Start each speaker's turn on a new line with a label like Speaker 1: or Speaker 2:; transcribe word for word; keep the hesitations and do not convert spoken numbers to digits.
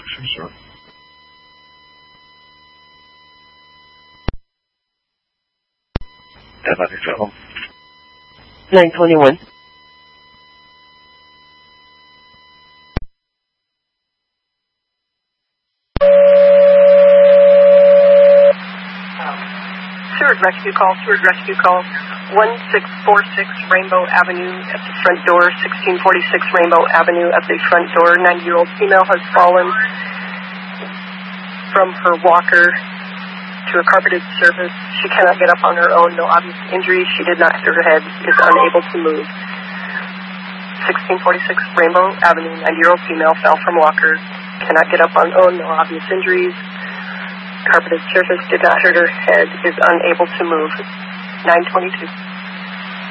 Speaker 1: Sure.
Speaker 2: nine twenty-one.
Speaker 3: Seward Rescue Call, Seward Rescue Call, one six four six Rainbow Avenue at the front door, sixteen forty-six Rainbow Avenue at the front door. ninety-year-old female has fallen from her walker to a carpeted surface. She cannot get up on her own, no obvious injuries. She did not hit her head, is unable to move. sixteen forty-six Rainbow Avenue, ninety-year-old female fell from walker, cannot get up on own, no obvious injuries. Carpeted surface, did not hurt her head, is unable to move. nine twenty-two.